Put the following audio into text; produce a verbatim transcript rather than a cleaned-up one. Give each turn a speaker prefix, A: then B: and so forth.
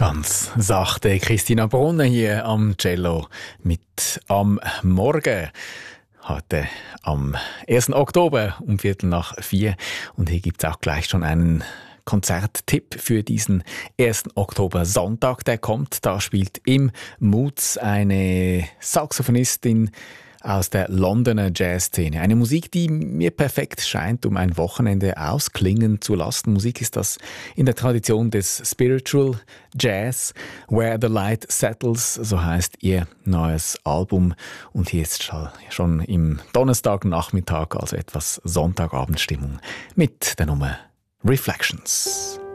A: Ganz sachte Christina Brunner hier am Cello mit «Am Morgen». Heute am ersten Oktober um Viertel nach vier. Und hier gibt es auch gleich schon einen Konzerttipp für diesen ersten Oktober Sonntag. Der kommt, da spielt im Moods eine Saxophonistin aus der Londoner Jazzszene. Eine Musik, die mir perfekt scheint, um ein Wochenende ausklingen zu lassen. Musik ist das in der Tradition des Spiritual Jazz. Where the Light Settles, so heißt ihr neues Album. Und hier ist schon im Donnerstagnachmittag, also etwas Sonntagabendstimmung, mit der Nummer Reflections.